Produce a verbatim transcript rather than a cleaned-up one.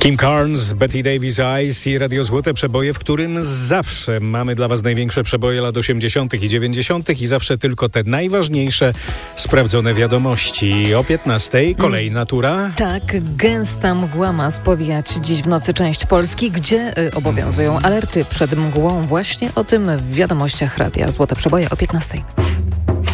Kim Carnes, Betty Davis Eyes i Radio Złote Przeboje, w którym zawsze mamy dla Was największe przeboje lat osiemdziesiątych i dziewięćdziesiątych i zawsze tylko te najważniejsze, sprawdzone wiadomości. O piętnastej kolejna tura. Tak, gęsta mgła ma spowijać dziś w nocy część Polski, gdzie y, obowiązują alerty przed mgłą. Właśnie o tym w wiadomościach Radia Złote Przeboje o piętnastej.